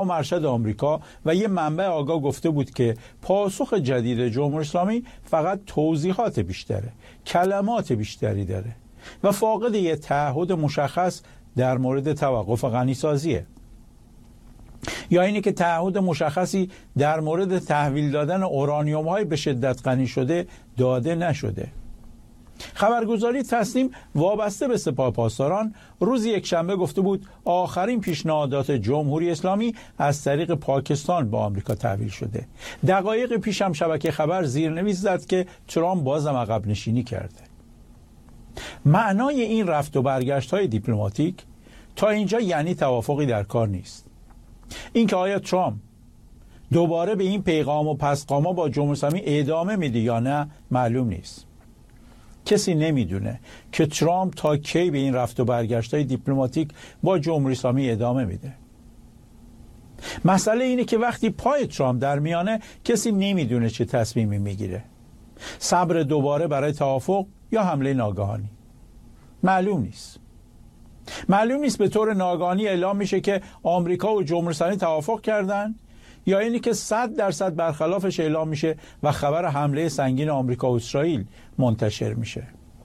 مقام ارشد آمریکا و یک منبع آگاه گفته بود که پاسخ جدید جمهوری اسلامی فقط توضیحات بیشتره، کلمات بیشتری داره و فاقد یک تعهد مشخص در مورد توقف غنیسازیه، یا اینه که تعهد مشخصی در مورد تحویل دادن اورانیوم های به شدت غنی شده داده نشده. خبرگزاری تسنیم وابسته به سپاه پاسداران روز یکشنبه گفته بود آخرین پیشنهادات جمهوری اسلامی از طریق پاکستان به آمریکا تحویل شده. دقایق پیش هم شبکه خبر زیرنویس زد که ترامپ بازم عقب نشینی کرده. معنای این رفت و برگشت های دیپلماتیک تا اینجا یعنی توافقی در کار نیست. اینکه آیا ترامپ دوباره به این پیغام و پسقاما با جمهوری اسلامی ادامه میده یا نه معلوم نیست. کسی نمیدونه که ترامپ تا کی به این رفت و برگشت‌های دیپلماتیک با جمهوری اسلامی ادامه میده. مسئله اینه که وقتی پای ترامپ در میانه کسی نمیدونه چه تصمیمی میگیره. صبر دوباره برای توافق یا حمله ناگهانی. معلوم نیست. معلوم نیست به طور ناگهانی اعلام میشه که آمریکا و جمهوری اسلامی توافق کردن، یا اینی که 100% برخلافش اعلام میشه و خبر حمله سنگین آمریکا و اسرائیل منتشر میشه.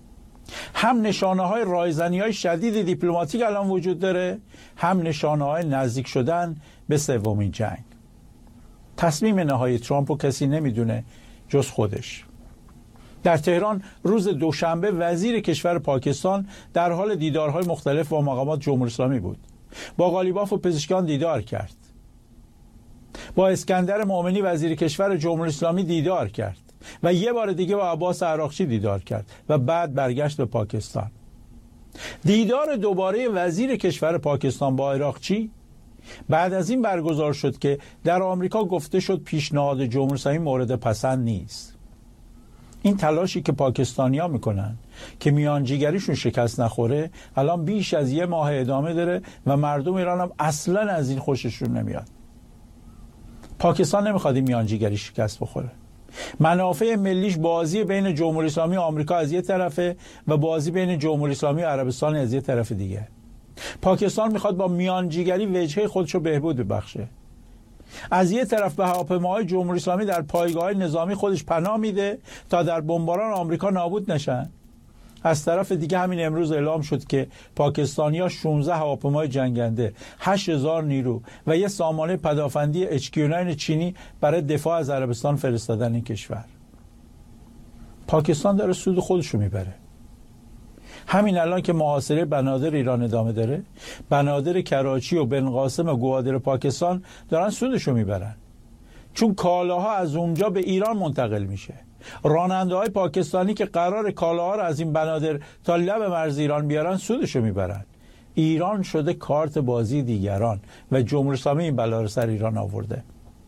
هم نشانه‌های رایزنی‌های شدید دیپلماتیک الان وجود داره، هم نشانه‌های نزدیک شدن به سومین جنگ. تصمیم نهایی ترامپ رو کسی نمیدونه جز خودش. در تهران روز دوشنبه وزیر کشور پاکستان در حال دیدارهای مختلف با مقامات جمهوری اسلامی بود. با قالیباف و پزشکان دیدار کرد. با اسکندر مومنی وزیر کشور جمهوری اسلامی دیدار کرد و یه بار دیگه با عباس عراقچی دیدار کرد و بعد برگشت به پاکستان. دیدار دوباره وزیر کشور پاکستان با عراقچی بعد از این برگزار شد که در آمریکا گفته شد پیشنهاد جمهوری اسلامی مورد پسند نیست. این تلاشی که پاکستانی‌ها میکنن که میانجیگریشون شکست نخوره الان بیش از یه ماه ادامه داره و مردم ایران هم اصلا از این خوششون نمیاد. پاکستان نمیخواد این میانجیگری شکست بخوره. منافع ملیش بازی بین جمهوری اسلامی و آمریکا از یه طرفه و بازی بین جمهوری اسلامی و عربستان از یه طرف دیگه. پاکستان میخواد با میانجیگری وجهه خودشو بهبود ببخشه. از یه طرف به هواپیماهای جمهوری اسلامی در پایگاه‌های نظامی خودش پناه میده تا در بمباران آمریکا نابود نشن. از طرف دیگه همین امروز اعلام شد که پاکستانی‌ها 16 هواپیمای جنگنده، 8000 نیرو و یه سامانه پدافندی HQ-9 چینی برای دفاع از عربستان فرستادن این کشور. پاکستان داره سود خودشو میبره. همین الان که محاصره بنادر ایران ادامه داره، بنادر کراچی و بنقاسم و گوادر پاکستان دارن سودشو میبرن، چون کالاها از اونجا به ایران منتقل میشه. راننده های پاکستانی که قرار کالاها رو از این بنادر تا لب مرز ایران بیارن سودشو میبرن. ایران شده کارت بازی دیگران و جمهوری اسلامی این بلا رو سر ایران آورده.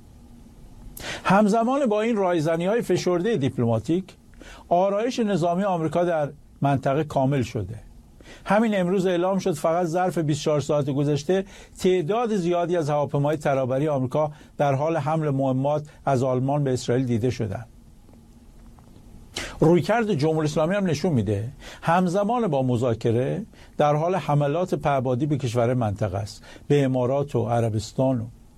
همزمان با این رایزنی های فشرده دیپلماتیک، آرایش نظامی آمریکا در منطقه کامل شده. همین امروز اعلام شد فقط ظرف 24 ساعت گذشته تعداد زیادی از هواپیماهای ترابری آمریکا در حال حمل مهمات از آلمان به اسرائیل دیده شدند. رویکرد جمهوری اسلامی هم نشون میده همزمان با مذاکره در حال حملات پهپادی به کشور منطقه است، به امارات و عربستان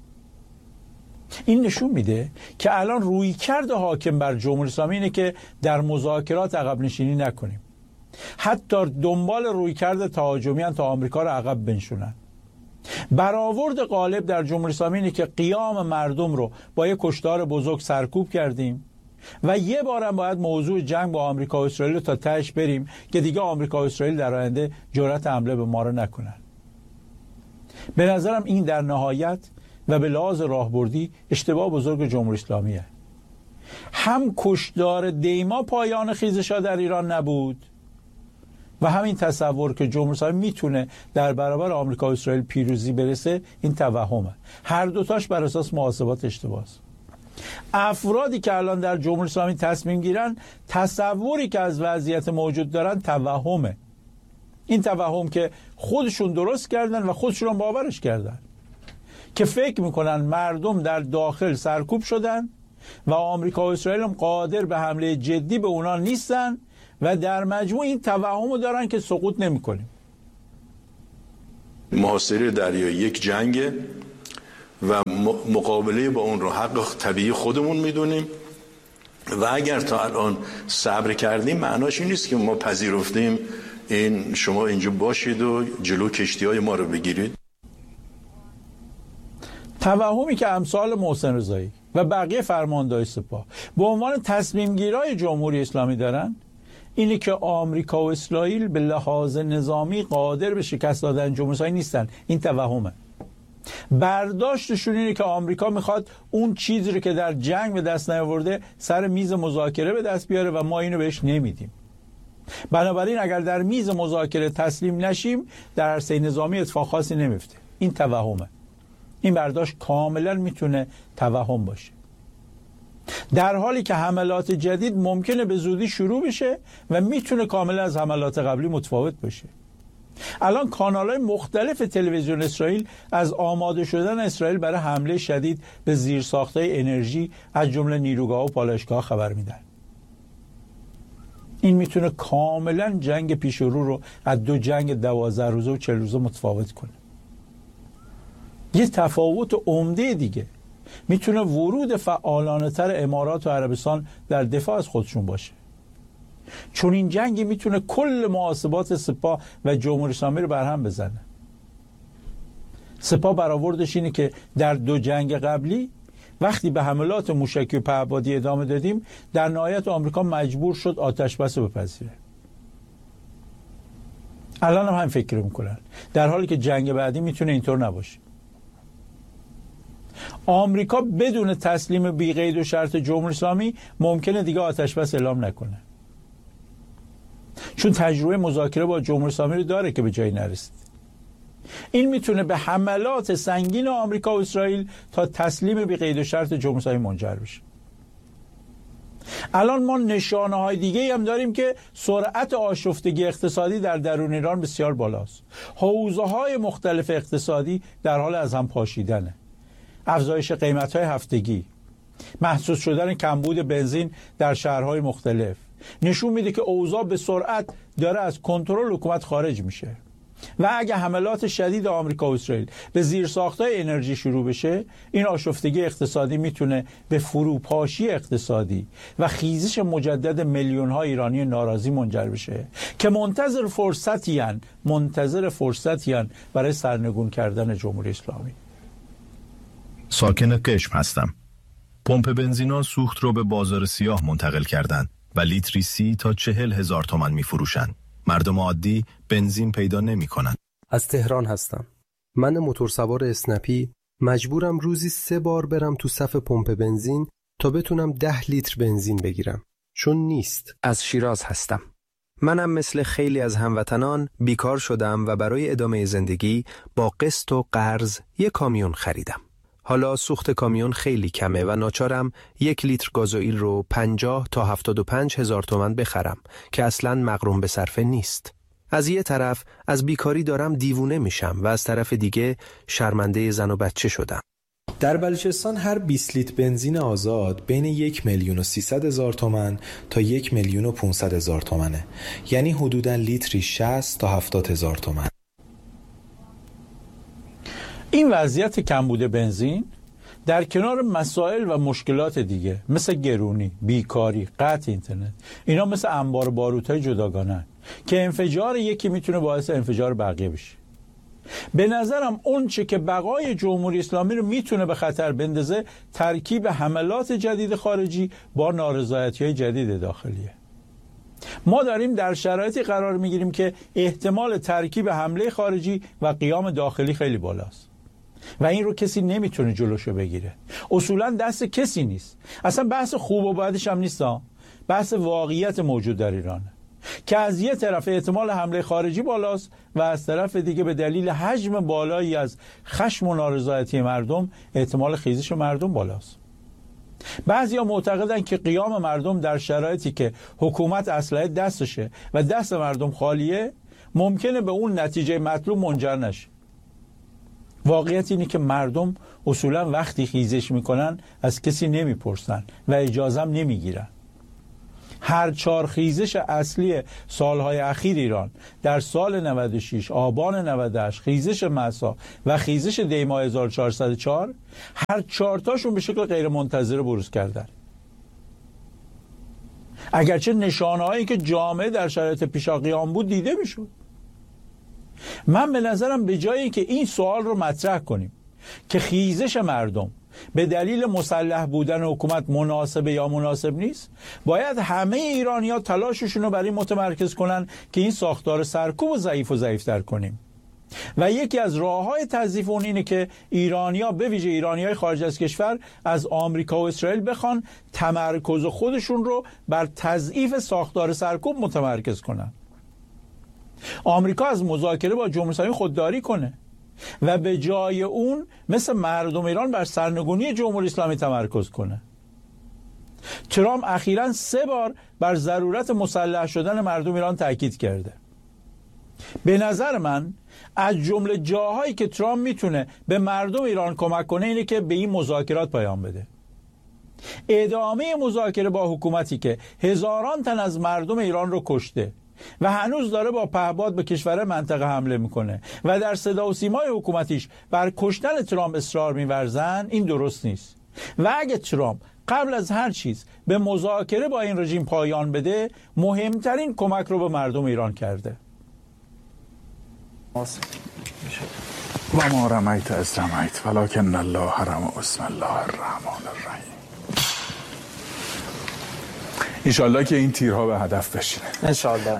این نشون میده که الان رویکرد حاکم بر جمهوری اسلامی اینه که در مذاکرات عقب نشینی نکنیم. حتی دنبال رویکرد تهاجمی تا آمریکا رو عقب بنشونن. برآورد غالب در جمهوری اسلامی اینه که قیام مردم رو با یک کشتار بزرگ سرکوب کردیم و یه بارم باید موضوع جنگ با آمریکا و اسرائیل تا تهش بریم که دیگه آمریکا و اسرائیل در آینده جرأت حمله به ما رو نکنن. به نظرم این در نهایت و به لحاظ راهبردی اشتباه بزرگ جمهوری اسلامیه. هم کشتار دیما پایان خیزش‌ها در ایران نبود و همین تصور که جمهوری اسلامی میتونه در برابر آمریکا و اسرائیل پیروزی برسه این توهمه. هر دوتاش بر اساس محاسبات اشتباهه. افرادی که الان در جمهوری اسلامی تصمیم گیرن تصوری که از وضعیت موجود دارن توهمه. این توهم که خودشون درست کردن و خودشون باورش کردن که فکر میکنن مردم در داخل سرکوب شدن و آمریکا و اسرائیل هم قادر به حمله جدی به اونا نیستن و در مجموع این توهمو دارن که سقوط نمی‌کنیم. محاصره دریایی یک جنگه و مقابله با اون رو حق طبیعی خودمون میدونیم و اگر تا الان صبر کردیم معناش این نیست که ما پذیرفتیم این شما اینجا باشید و جلو کشتی‌های ما رو بگیرید. توهمی که امثال محسن رضایی و بقیه فرماندهای سپاه به عنوان تصمیم گیرای جمهوری اسلامی دارن اینه که آمریکا و اسرائیل به لحاظ نظامی قادر به شکست دادن جمهوری اسلامی نیستن. این توهمه. برداشتشون اینه که آمریکا میخواد اون چیزی رو که در جنگ به دست نیاورده سر میز مذاکره به دست بیاره و ما اینو بهش نمیدیم. بنابراین اگر در میز مذاکره تسلیم نشیم در عرصه نظامی اتفاق خاصی نمیفته. این توهمه. این برداشت کاملا میتونه توهم باشه، در حالی که حملات جدید ممکنه به زودی شروع بشه و میتونه کاملا از حملات قبلی متفاوت باشه. الان کانال‌های مختلف تلویزیون اسرائیل از آماده شدن اسرائیل برای حمله شدید به زیرساخت‌های انرژی از جمله نیروگاه و پالایشگاه خبر میدن. این میتونه کاملا جنگ پیش رو از دو جنگ 12 روزه و 40 روزه متفاوت کنه. یه تفاوت عمده دیگه میتونه ورود فعالانه تر امارات و عربستان در دفاع از خودشون باشه، چون این جنگی میتونه کل محاسبات سپاه و جمهوری اسلامی رو برهم بزنه. سپاه برآوردش اینه که در دو جنگ قبلی وقتی به حملات موشکی و پهپادی ادامه دادیم در نهایت آمریکا مجبور شد آتش بس رو بپذیره. الان هم فکر میکنن، در حالی که جنگ بعدی میتونه اینطور نباشه. آمریکا بدون تسلیم بی قید و شرط جمهوری اسلامی ممکنه دیگه آتش بس اعلام نکنه، چون تجربه مذاکره با جمهوری اسلامی رو داره که به جایی نرسید. این میتونه به حملات سنگین آمریکا و اسرائیل تا تسلیم بی قید و شرط جمهوری اسلامی منجر بشه. الان ما نشانه های دیگه هم داریم که سرعت آشفتگی اقتصادی در درون ایران بسیار بالاست. حوزه های مختلف اقتصادی در حال از هم پاشیدنه. افزایش قیمت های هفتگی، محسوس شدن کمبود بنزین در شهرهای مختلف نشون میده که اوضاع به سرعت داره از کنترل حکومت خارج میشه و اگه حملات شدید آمریکا و اسرائیل به زیرساخت‌های انرژی شروع بشه، این آشفتگی اقتصادی میتونه به فروپاشی اقتصادی و خیزش مجدد میلیون‌ها ایرانی ناراضی منجر بشه که منتظر فرصتی برای سرنگون کردن جمهوری اسلامی. ساکن قشم هستم. پمپ بنزینا سوخت رو به بازار سیاه منتقل کردن و لیتری 30 تا 40,000 تومان می فروشن. مردم عادی بنزین پیدا نمی کنن. از تهران هستم. من موتورسوار اسنپی مجبورم روزی 3 بار برم تو صف پمپ بنزین تا بتونم 10 لیتر بنزین بگیرم، چون نیست. از شیراز هستم. منم مثل خیلی از هموطنان بیکار شدم و برای ادامه زندگی با قسط و قرض یک کامیون خریدم. حالا سوخت کامیون خیلی کمه و ناچارم 1 لیتر گازوئیل رو 50 تا 75 هزار تومان بخرم که اصلاً مغروم به صرفه نیست. از یه طرف از بیکاری دارم دیوونه میشم و از طرف دیگه شرمنده زن و بچه شدم. در بلوچستان هر 20 لیتر بنزین آزاد بین 1,300,000 تومان تا 1,500,000 تومانه، یعنی حدوداً لیتری 60 تا 70,000 تومان. این وضعیت کمبود بنزین در کنار مسائل و مشکلات دیگه مثل گرونی، بیکاری، قطع اینترنت، اینا مثل انبار باروت‌های جداگانه که انفجار یکی میتونه باعث انفجار بقیه بشه. به نظرم اون چه که بقای جمهوری اسلامی رو میتونه به خطر بندازه ترکیب حملات جدید خارجی با نارضایتی‌های جدید داخلیه. ما داریم در شرایطی قرار میگیریم که احتمال ترکیب حمله خارجی و قیام داخلی خیلی بالاست و این رو کسی نمیتونه جلوشو بگیره. اصولا دست کسی نیست. اصلا بحث خوب و بدش هم نیست، بحث واقعیت موجود در ایرانه که از یه طرف احتمال حمله خارجی بالاست و از طرف دیگه به دلیل حجم بالایی از خشم و نارضایتی مردم احتمال خیزش مردم بالاست. بعضیا معتقدن که قیام مردم در شرایطی که حکومت اسلحه دستشه و دست مردم خالیه ممکنه به اون نتیجه مطلوب منجر نشه. واقعیت اینه که مردم اصولا وقتی خیزش میکنن از کسی نمیپرسن و اجازه هم نمیگیرن. هر 4 خیزش اصلی سالهای اخیر ایران در سال 96، آبان 98، خیزش مهسا و خیزش دی ماه 1404 هر 4 تاشون به شکل غیر منتظره بروز کردن. اگرچه نشانه‌هایی که جامعه در شرایط پیشاقیام بود دیده میشد. من به نظرم به جایی که این سوال رو مطرح کنیم که خیزش مردم به دلیل مسلح بودن حکومت مناسبه یا مناسب نیست، باید همه ایرانی‌ها تلاششون رو برای متمرکز کنن که این ساختار سرکوب و ضعیف‌تر کنیم. و یکی از راه‌های تضعیف اون اینه که ایرانی‌ها، به ویژه ایرانی‌های خارج از کشور، از آمریکا و اسرائیل بخوان تمرکز خودشون رو بر تضعیف ساختار سرکوب متمرکز کنن. آمریکا از مذاکره با جمهوری اسلامی خودداری کنه و به جای اون مثل مردم ایران بر سرنگونی جمهوری اسلامی تمرکز کنه. ترامپ اخیراً 3 بار بر ضرورت مسلح شدن مردم ایران تاکید کرده. به نظر من از جمله جاهایی که ترامپ میتونه به مردم ایران کمک کنه اینه که به این مذاکرات پایان بده. ادامه مذاکره با حکومتی که هزاران تن از مردم ایران رو کشته و هنوز داره با پهپاد به کشور منطقه حمله میکنه و در صدا و سیمای حکومتیش بر کشتن ترامپ اصرار میورزن، این درست نیست. و اگه ترامپ قبل از هر چیز به مذاکره با این رژیم پایان بده، مهمترین کمک رو به مردم ایران کرده. و ما رمیت از رمیت ولکن الله رمی. بسم الله الرحمن الرحیم. انشالله که این تیرها به هدف بشینه. انشالله.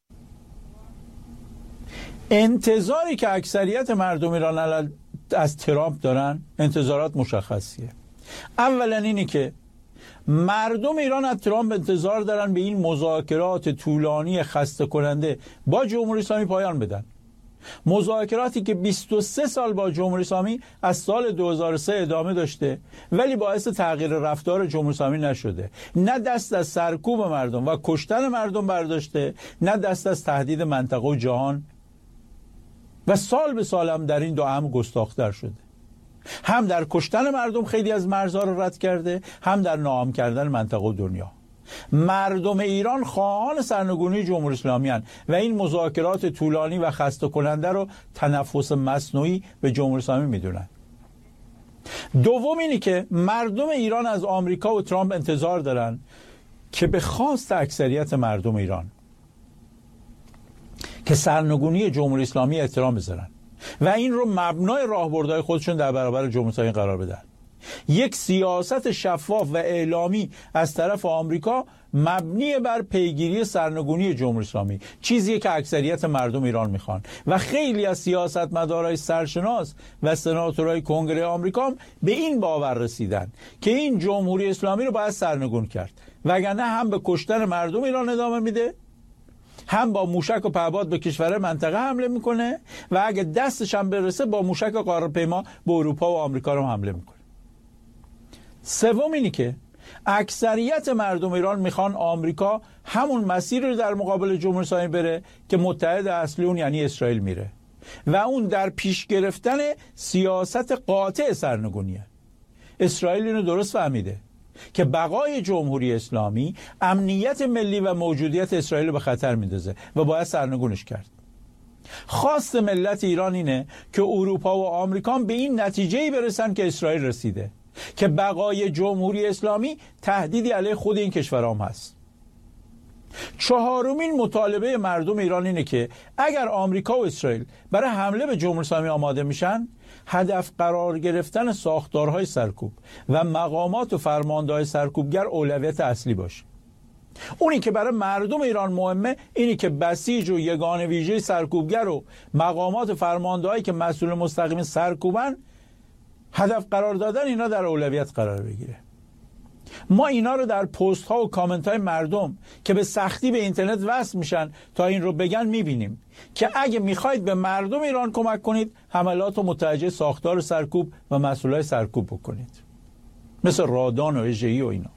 انتظاری که اکثریت مردم ایران از ترامپ دارن انتظارات مشخصیه. اولا اینی که مردم ایران از ترامپ انتظار دارن به این مذاکرات طولانی خسته کننده با جمهوری اسلامی پایان بدن. مذاکراتی که 23 سال با جمهوری اسلامی از سال 2003 ادامه داشته ولی باعث تغییر رفتار جمهوری اسلامی نشده. نه دست از سرکوب مردم و کشتن مردم برداشته، نه دست از تهدید منطقه و جهان، و سال به سال هم در این دو امر گستاخ‌تر شده. هم در کشتن مردم خیلی از مرزها رو رد کرده، هم در ناامن کردن منطقه و دنیا. مردم ایران خواهان سرنگونی جمهوری اسلامی هستند و این مذاکرات طولانی و خسته کننده رو تنفس مصنوعی به جمهوری اسلامی میدونن. دوم اینی که مردم ایران از آمریکا و ترامپ انتظار دارن که به خواست اکثریت مردم ایران که سرنگونی جمهوری اسلامی احترام بذارن و این رو مبنای راهبردهای خودشون در برابر جمهوری اسلامی قرار بدن. یک سیاست شفاف و اعلامی از طرف آمریکا مبنی بر پیگیری سرنگونی جمهوری اسلامی، چیزیه که اکثریت مردم ایران میخوان و خیلی از سیاستمدارای سرشناس و سناتورای کنگره آمریکا هم به این باور رسیدن که این جمهوری اسلامی رو باید سرنگون کرد، وگرنه هم به کشتن مردم ایران ادامه میده، هم با موشک و پهپاد به کشور منطقه حمله میکنه و اگه دستش هم برسه با موشک و قاره‌پیما به اروپا و آمریکا رو حمله میکنه. سوم اینی که اکثریت مردم ایران میخوان آمریکا همون مسیر رو در مقابل جمهوری اسلامی بره که متحد اصلی اون یعنی اسرائیل میره و اون در پیش گرفتن سیاست قاطع سرنگونیه. اسرائیل اینو درست فهمیده که بقای جمهوری اسلامی امنیت ملی و موجودیت اسرائیل رو به خطر میندازه و باید سرنگونش کرد. خواست ملت ایران اینه که اروپا و آمریکا به این نتیجه‌ای برسن که اسرائیل رسیده، که بقای جمهوری اسلامی تهدیدی علیه خود این کشورام هست. چهارمین مطالبه مردم ایران اینه که اگر آمریکا و اسرائیل برای حمله به جمهوری اسلامی آماده میشن، هدف قرار گرفتن ساختارهای سرکوب و مقامات و فرمانده‌های سرکوبگر اولویت اصلی باشه. اونی که برای مردم ایران مهمه اینی که بسیج و یگان ویژه سرکوبگر و مقامات و فرمانده‌هایی که مسئول مستقیم سرکوبن هدف قرار دادن اینا در اولویت قرار بگیره. ما اینا رو در پست ها و کامنت های مردم که به سختی به اینترنت وصل میشن تا این رو بگن میبینیم که اگه میخواید به مردم ایران کمک کنید، حملات و متوجه ساختار سرکوب و مسئولای سرکوب بکنید، مثل رادان و اژه‌ای و اینا.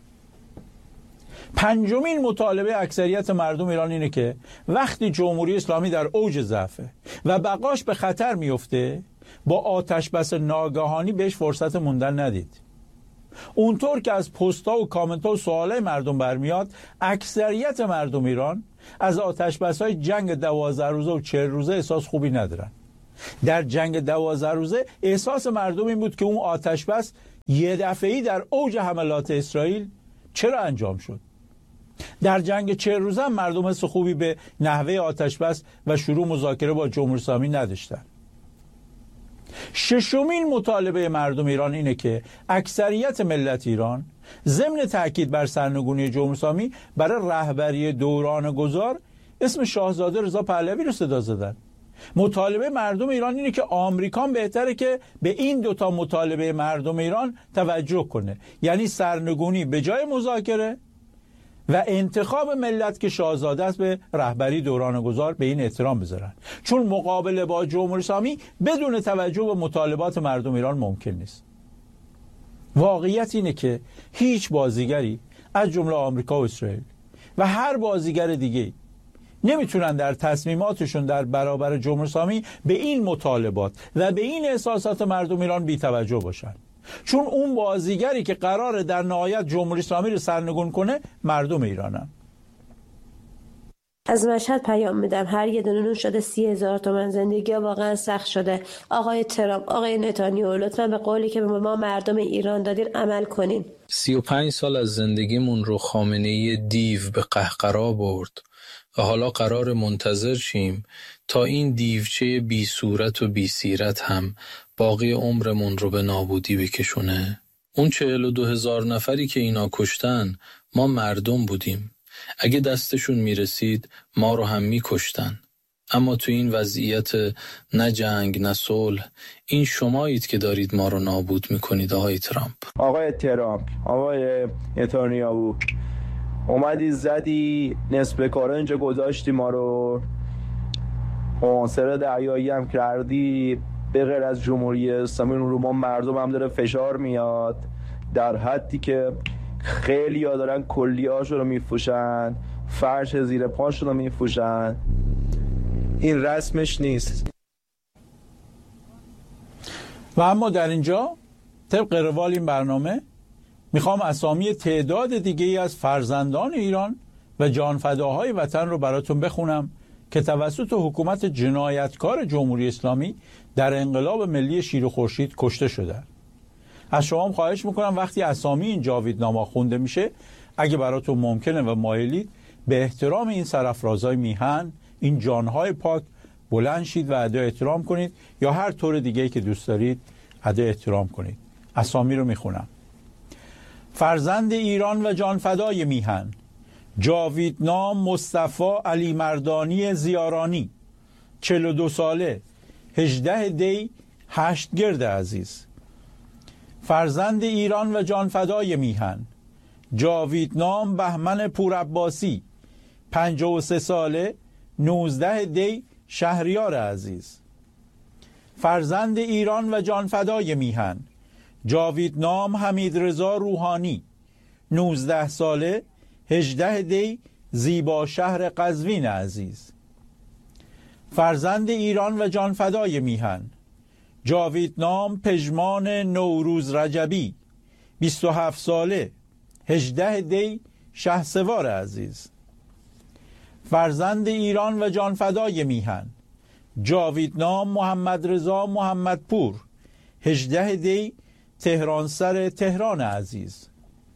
پنجمین مطالبه اکثریت مردم ایران اینه که وقتی جمهوری اسلامی در اوج ضعفه و بقاش به خطر میفته، با آتش بس ناگهانی بهش فرصت موندن ندید. اونطور که از پست‌ها و کامنت‌ها و سوالای مردم برمیاد، اکثریت مردم ایران از آتش‌بس‌های جنگ 12 روزه و 40 روزه احساس خوبی ندارن. در جنگ 12 روزه احساس مردم این بود که اون آتش‌بس یه دفعه‌ای در اوج حملات اسرائیل چرا انجام شد. در جنگ 40 روزه هم مردم حس خوبی به نحوه آتش‌بس و شروع مذاکره با جمهوری اسلامی نداشتن. ششمین مطالبه مردم ایران اینه که اکثریت ملت ایران ضمن تأکید بر سرنگونی جمهوری اسلامی برای رهبری دوران گذار اسم شاهزاده رضا پهلوی رو صدا زدن. مطالبه مردم ایران اینه که آمریکا بهتره که به این دوتا مطالبه مردم ایران توجه کنه، یعنی سرنگونی به جای مذاکره و انتخاب ملت که شاهزاده است به رهبری دوران گذار به این احترام بذارن، چون مقابله با جمهوری اسلامی بدون توجه به مطالبات مردم ایران ممکن نیست. واقعیت اینه که هیچ بازیگری از جمله آمریکا و اسرائیل و هر بازیگر دیگه نمیتونن در تصمیماتشون در برابر جمهوری اسلامی به این مطالبات و به این احساسات مردم ایران بی‌توجه باشن، چون اون بازیگری که قراره در نهایت جمهوری اسلامی رو سرنگون کنه مردم ایرانن. از مشهد پیام میدم، هر یه دونه شده 30,000 تومان، زندگی واقعا سخت شده. آقای ترامپ، آقای نتانیاهو، لطفا به قولی که به ما مردم ایران دادین عمل کنین. 35 سال از زندگیمون رو خامنه‌ای دیو به قهقرا برد و حالا قرار منتظر شیم تا این دیوچه بی صورت و بی سیرت هم باقی عمرمون رو به نابودی بکشونه. اون 42,000 نفری که اینا کشتن ما مردم بودیم. اگه دستشون میرسید ما رو هم میکشتن. اما تو این وضعیت نه جنگ نه صلح، این شمایید که دارید ما رو نابود میکنید. آقای ترامپ، آقای نتانیاهو، اومدی زدی نصف کارا اینجا گذاشتی، ما رو عنصر دریایی هم کردی. به غیر از جمهوری اسلامی رو ما مردم هم داره فشار میاد، در حدی که خیلی ها دارن کلیه‌هاشو رو میفروشن، فرش زیر پاشو رو میفروشن. این رسمش نیست. و اما در اینجا طبق روال این برنامه میخوام اسامی تعداد دیگه از فرزندان ایران و جانفداهای وطن رو براتون بخونم که توسط حکومت جنایتکار جمهوری اسلامی در انقلاب ملی شیر و خورشید کشته شدن. از شما خواهش میکنم وقتی اسامی این جاویدنامه خونده میشه، اگه براتون ممکنه و مایلید، به احترام این سرافرازهای میهن، این جانهای پاک بلند شید و ادای احترام کنید، یا هر طور دیگه‌ای که دوست دارید ادای احترام کنید. اسامی رو میخونم: فرزند ایران و جانفدای میهن، جاویدنام مصطفی علی مردانی زیارانی، 42 ساله، 18 دی 8 گرد عزیز. فرزند ایران و جانفدای میهن، جاویدنام بهمن پورعباسی، 53 ساله، 19 دی شهریار عزیز. فرزند ایران و جانفدای میهن، جاویدنام حمیدرضا روحانی، 19 ساله، 18 دی زیبا شهر قزوین عزیز. فرزند ایران و جانفدای میهن، جاویدنام پژمان نوروز رجبی، 27 ساله، 18 دی شهسوار عزیز. فرزند ایران و جانفدای میهن، جاویدنام محمد رضا محمدپور، 18 دی تهرانسر تهران عزیز.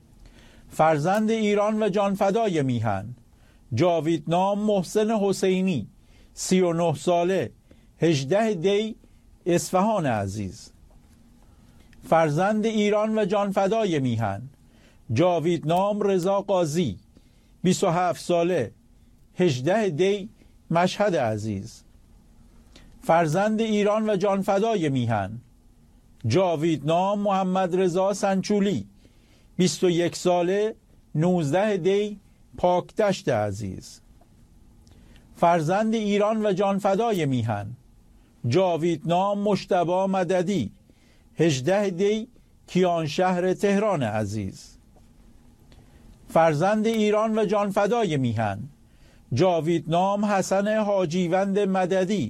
فرزند ایران و جانفدای میهن، جاویدنام محسن حسینی، 39 ساله، 18 دی اصفهان عزیز. فرزند ایران و جانفدای میهن، جاویدنام رضا قاضی، 27 ساله، 18 دی مشهد عزیز. فرزند ایران و جانفدای میهن، جاویدنام محمد رضا سنچولی، 21 ساله، 19 دی پاکدشت عزیز. فرزند ایران و جانفدای میهن، جاویدنام مجتبی مددی، 18 دی کیانشهر تهران عزیز. فرزند ایران و جانفدای میهن، جاویدنام حسن حاجیوند مددی،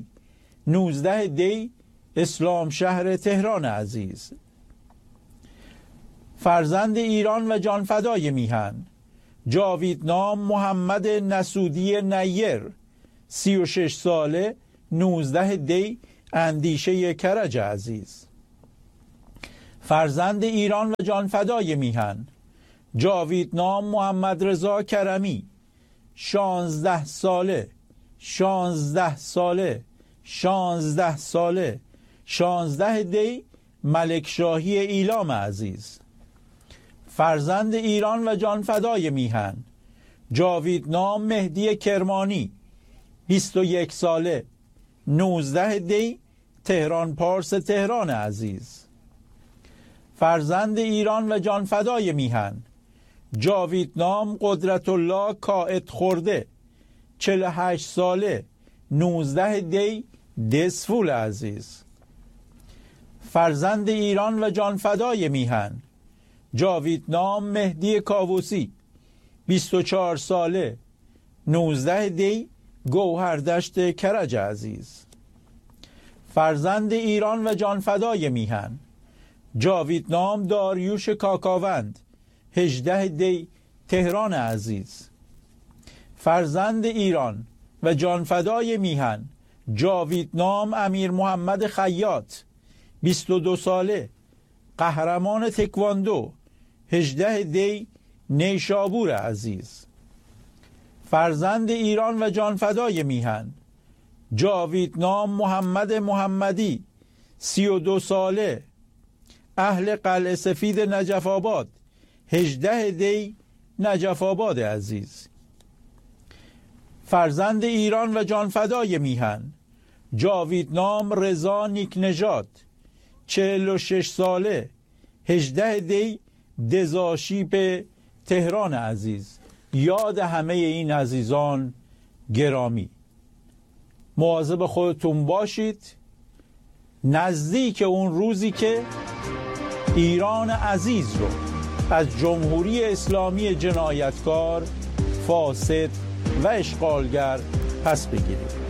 19 دی اسلام شهر تهران عزیز. فرزند ایران و جانفدای میهن جاویدنام محمد نسودی نیر 36 ساله 19 دی اندیشه کرج عزیز. فرزند ایران و جانفدای میهن جاویدنام محمد رضا کرمی 16 ساله 16 دی ملکشاهی ایلام عزیز. فرزند ایران و جانفدای میهن جاویدنام مهدی کرمانی 21 ساله 19 دی تهران پارس تهران عزیز. فرزند ایران و جانفدای میهن جاویدنام قدرت الله کائد خورده 48 ساله 19 دی دسفول عزیز. فرزند ایران و جانفدای میهن جاویدنام مهدی کاووسی 24 ساله 19 دی گوهردشت کرج عزیز. فرزند ایران و جانفدای میهن جاویدنام داریوش کاکاوند 18 دی تهران عزیز. فرزند ایران و جانفدای میهن جاویدنام امیر محمد خیاط 22 ساله قهرمان تکواندو 18 دی نیشابور عزیز. فرزند ایران و جانفدای میهن جاویدنام محمد محمدی 32 ساله اهل قلعه سفید نجف آباد 18 دی نجف آباد عزیز. فرزند ایران و جانفدای میهن جاویدنام رضا نیکنژاد 46 ساله 18 دی دزاشیب تهران عزیز. یاد همه این عزیزان گرامی. مواظب خودتون باشید، نزدیک اون روزی که ایران عزیز رو از جمهوری اسلامی جنایتکار، فاسد و اشغالگر پس بگیرید.